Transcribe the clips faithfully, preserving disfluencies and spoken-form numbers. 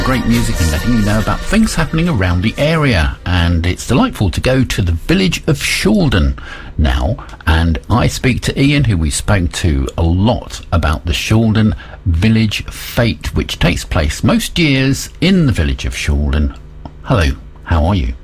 Great music and letting you know about things happening around the area, and it's delightful to go to the village of Shaldon now, and I speak to Ian, who we spoke to a lot about the Shaldon Village Fete, which takes place most years in the village of Shaldon. Hello, how are you?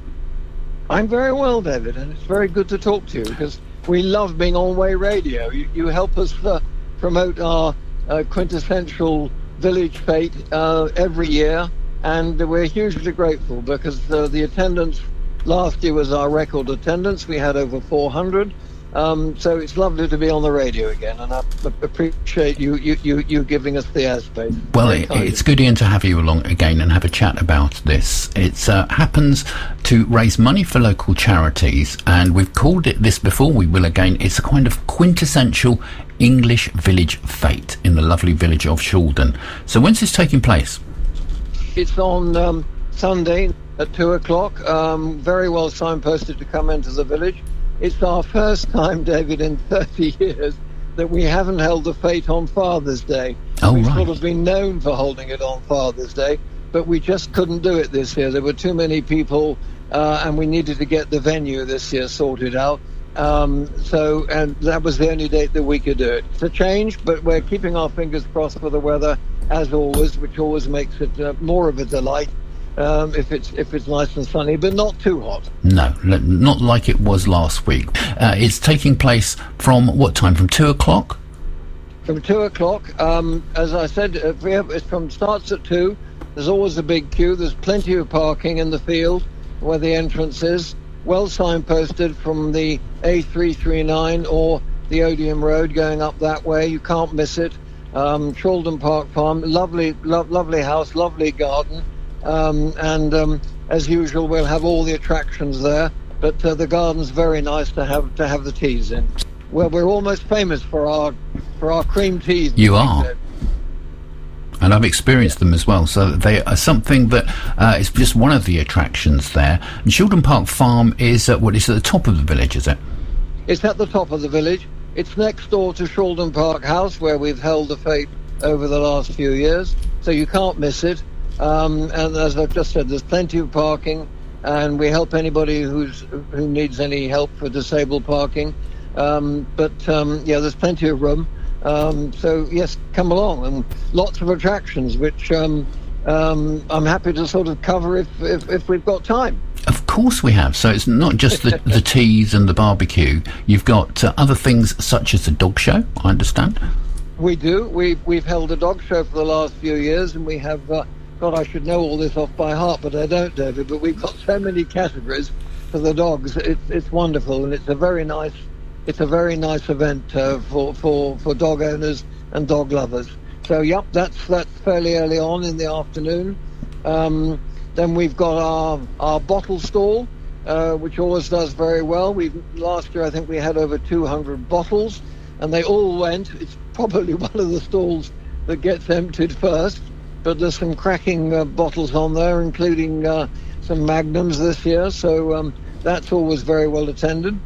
I'm very well, David, and it's very good to talk to you because we love being on Way Radio. You, you help us uh, promote our uh, quintessential village fete uh, every year, and we're hugely grateful because uh, the attendance last year was our record attendance. We had over four hundred, um, so it's lovely to be on the radio again, and I appreciate you you, you, you giving us the airspace. Well, it, it's good, Ian, to have you along again and have a chat about this. It uh, happens to raise money for local charities, and we've called it this before, we will again. It's a kind of quintessential English village fete in the lovely village of Shaldon. So when's this taking place? It's on um, Sunday at two o'clock, um, very well signposted to come into the village. It's our first time, David, in thirty years that we haven't held the fete on Father's Day. Oh, We've right. sort of been known for holding it on Father's Day, but we just couldn't do it this year. There were too many people, uh, and we needed to get the venue this year sorted out. Um, so, and that was the only date that we could do it. It's a change, but we're keeping our fingers crossed for the weather, as always, which always makes it uh, more of a delight um, if it's if it's nice and sunny, but not too hot. No, l- not like it was last week. Uh, it's taking place from what time? From two o'clock? From two o'clock. Um, as I said, uh, we have, it from starts at two. There's always a big queue. There's plenty of parking in the field where the entrance is. Well signposted from the A three thirty-nine or the Odeum Road going up that way. You can't miss it. Um, Shaldon Park Farm, lovely, lo- lovely house, lovely garden, um, and um, as usual, we'll have all the attractions there. But uh, the garden's very nice to have to have the teas in. Well, we're almost famous for our for our cream teas. You are. And I've experienced them as well, so they are something that uh, is just one of the attractions there. And Shaldon Park Farm is at what is at the top of the village, is it? It's at the top of the village. It's next door to Shaldon Park House, where we've held the fete over the last few years, so you can't miss it. Um, and as I've just said, there's plenty of parking, and we help anybody who's who needs any help for disabled parking. Um, but um, yeah, there's plenty of room. Um, so yes, come along, and lots of attractions, which um, um, I'm happy to sort of cover if, if, if we've got time. Of course we have. So it's not just the, the teas and the barbecue. You've got uh, other things such as the dog show, I understand. We do. We've, we've held a dog show for the last few years, and we have, uh, God, I should know all this off by heart, but I don't, David, but we've got so many categories for the dogs. It's, it's wonderful, and it's a very nice It's a very nice event uh, for, for, for dog owners and dog lovers. So, yep, that's that's fairly early on in the afternoon. Um, then we've got our our bottle stall, uh, which always does very well. We last year I think we had over two hundred bottles, and they all went. It's probably one of the stalls that gets emptied first, but there's some cracking uh, bottles on there, including uh, some Magnums this year. So um, that's always very well attended.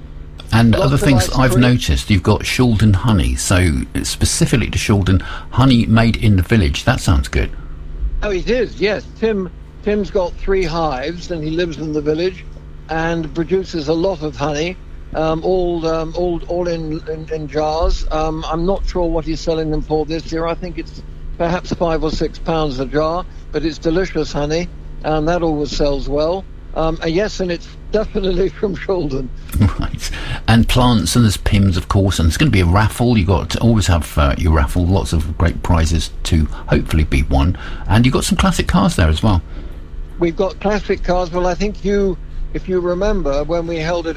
And Lots other things ice I've cream. noticed, you've got Shaldon honey, so specifically to Shaldon, honey made in the village. That sounds good. Oh, it is, yes. Tim, Tim's got three hives, and he lives in the village and produces a lot of honey, um, all um, all, all in, in, in jars. Um, I'm not sure what he's selling them for this year. I think it's perhaps five or six pounds a jar, but it's delicious honey, and that always sells well. Um, uh, yes, and it's definitely from Shaldon. Right. And plants, and there's Pimm's, of course, and there's going to be a raffle. You've got to always have uh, your raffle, lots of great prizes to hopefully be won. And you've got some classic cars there as well. We've got classic cars. Well, I think you, if you remember, when we held it